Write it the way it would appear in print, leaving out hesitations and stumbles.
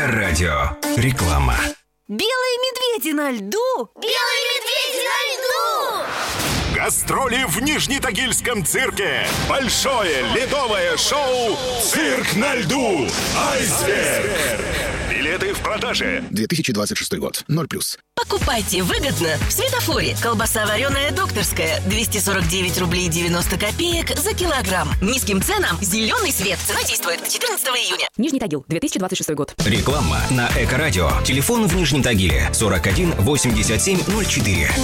Эко-радио. Реклама. Белые медведи на льду! Белые медведи на льду! Гастроли в Нижнетагильском цирке. Большое ледовое шоу «Цирк на льду». Айсберг. Билеты в продаже. 2026 год. 0+. Покупайте выгодно в Светофоре. Колбаса вареная докторская 249 рублей 90 копеек за килограмм. Низким ценам зеленый свет. Цена действует до 14 июня. Нижний Тагил, 2026 год. Реклама на Эко-радио. Телефон в Нижнем Тагиле 41 87 04.